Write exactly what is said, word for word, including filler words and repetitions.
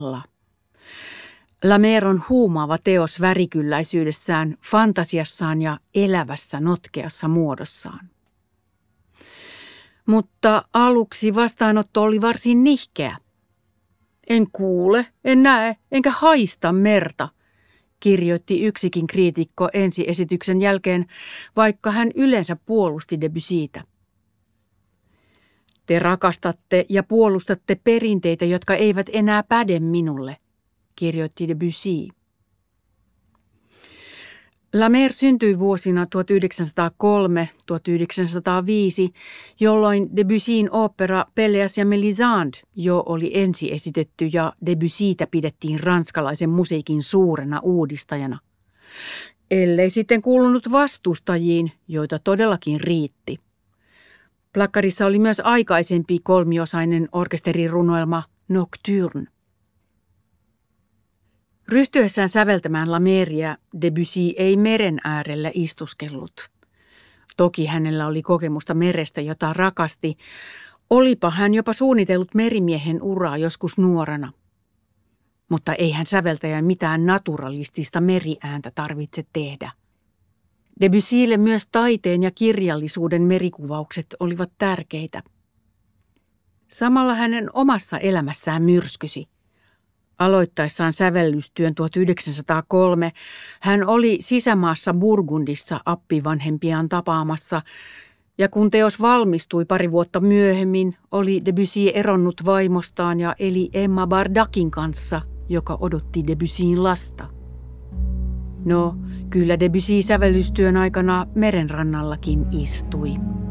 La Mer on huumaava teos värikylläisyydessään, fantasiassaan ja elävässä notkeassa muodossaan. Mutta aluksi vastaanotto oli varsin nihkeä. En kuule, en näe, enkä haista merta, kirjoitti yksikin kriitikko ensiesityksen jälkeen, vaikka hän yleensä puolusti Debussytä. Te rakastatte ja puolustatte perinteitä, jotka eivät enää päde minulle, kirjoitti Debussy. La Mer syntyi vuosina tuhatyhdeksänsataakolme - tuhatyhdeksänsataaviisi, jolloin Debussyn opera Pelléas ja Mélisande jo oli ensiesitetty ja Debussytä pidettiin ranskalaisen musiikin suurena uudistajana. Ellei sitten kuulunut vastustajiin, joita todellakin riitti. Plakkarissa oli myös aikaisempi kolmiosainen orkesterirunoelma Nocturne. Ryhtyessään säveltämään La Meria Debussy ei meren äärellä istuskellut. Toki hänellä oli kokemusta merestä, jota rakasti. Olipa hän jopa suunnitellut merimiehen uraa joskus nuorena. Mutta ei hän säveltäjän mitään naturalistista meriääntä tarvitse tehdä. Debussylle myös taiteen ja kirjallisuuden merikuvaukset olivat tärkeitä. Samalla hänen omassa elämässään myrskysi. Aloittaessaan sävellystyön tuhatyhdeksänsataakolme hän oli sisämaassa Burgundissa appivanhempiaan tapaamassa, ja kun teos valmistui pari vuotta myöhemmin, oli Debussy eronnut vaimostaan ja eli Emma Bardacin kanssa, joka odotti Debussyn lasta. No, kyllä Debussy sävellystyön aikana merenrannallakin istui.